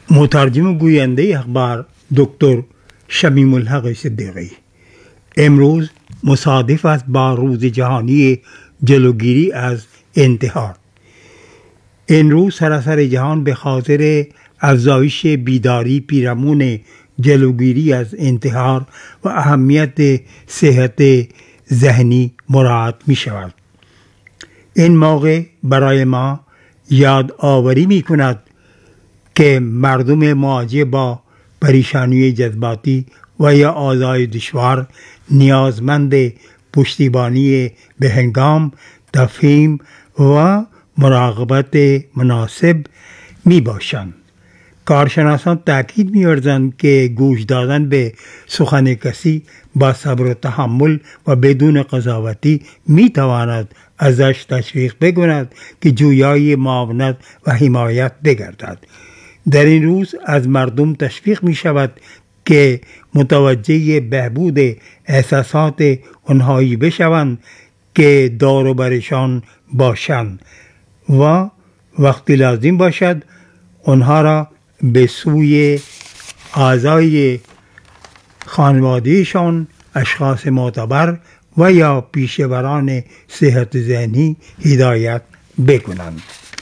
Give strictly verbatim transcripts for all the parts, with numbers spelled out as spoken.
مترجم و گوینده اخبار دکتر شمیم الحق صدیقی. امروز مصادف است با روز جهانی جلوگیری از انتحار. این روز سراسر جهان به خاطر افزایش بیداری پیرامون جلوگیری از انتحار و اهمیت صحت ذهنی مراعات می شود. این موقع برای ما یاد آوری می کند که مردم مواجه با پریشانی جذباتی و یا اوضاع دشوار نیازمند پشتیبانی به هنگام، تفهیم و مراقبت مناسب می باشند. کارشناسان تاکید می ورزند که گوش دادن به سخن کسی با صبر و تحمل و بدون قضاوتی می تواند ازش تشویق بکند که جویای معاونت و حمایت بگردد. در این روز از مردم تشویق می شود که متوجه بهبود احساسات آنهایی بشوند که دور و برشان باشند و وقتی لازم باشد آنها را به سوی اعضای خانوادهشان، اشخاص معتبر و یا پیشوران صحت ذهنی هدایت بکنند.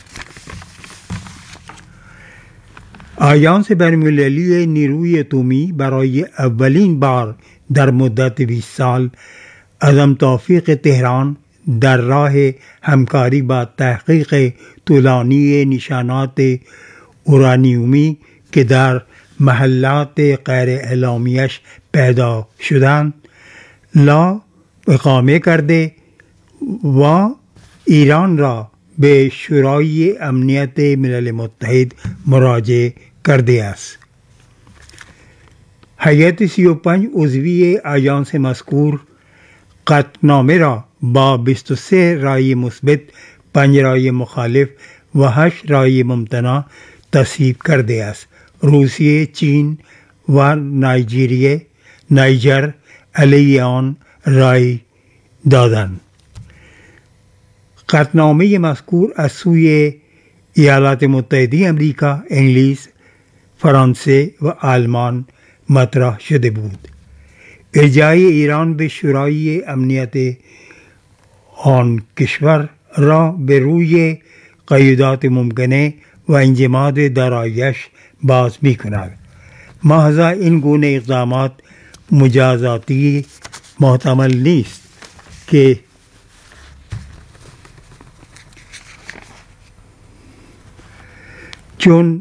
آژانس بین‌المللی نیروی اتمی برای اولین بار در مدت بیست سال عدم توفیق تهران در راه همکاری با تحقیق طولانی نشانات اورانیومی که در محلات غیر اعلامیش پیدا شدند لا اقامه کرده و ایران را به شورای امنیت ملل متحد مراجعه کرده است. هیئت سی و پنج عضوی آژانس مذکور قطعنامه را با بیست و سه رای مثبت، پنج رای مخالف و هشت رای ممتنع تصویب کرده است. روسیه، چین و نایجریه نایجر علیه آن رای دادند. قطعنامه مذکور از سوی ایالات متحده آمریکا، انگلیس، فرانسه و آلمان مطرح شده بود. ارجاع ایران به شورای امنیت آن کشور را به روی قیودات ممکنه و انجماد دارایی‌اش باز می کند. محض این گونه اقدامات مجازاتی محتمل نیست که چون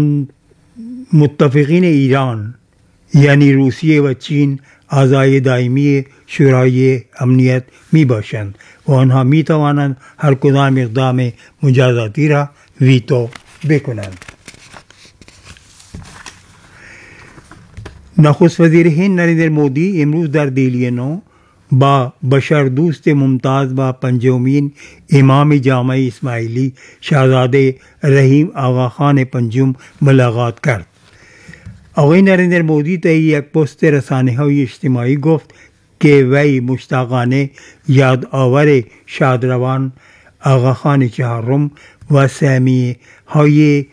متفقین ایران یعنی روسیه و چین اعضای دائمی شورای امنیت می باشند و آنها می توانند هر کدام اقدام مجازاتی را ویتو بکنند. نخست وزیر هند نریندر مودی امروز در دهلی نو با بشر دوست ممتاز و پنجمین امام جامع اسماعیلی شاهزاده رحیم آقاخان پنجم ملاقات کرد. آقای نریندر مودی طی یک پست رسانه‌های اجتماعی گفت که وی مشتاقانه یادآور شادروان آقاخان چهارم و سهمیه‌های